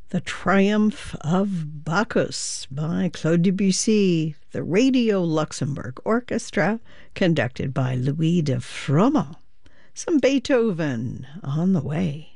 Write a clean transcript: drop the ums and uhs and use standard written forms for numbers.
The Triumph of Bacchus by Claude Debussy, the Radio Luxembourg Orchestra, conducted by Louis de Froment. Some Beethoven on the way.